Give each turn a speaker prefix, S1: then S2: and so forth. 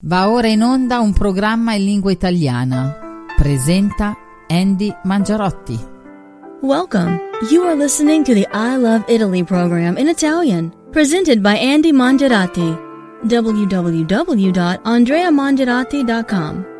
S1: Va ora in onda un programma in lingua italiana. Presenta Andy Mangiarotti.
S2: Welcome. You are listening to the I Love Italy program in Italian, presented by Andy Mangiarotti. www.andreamangiarotti.com.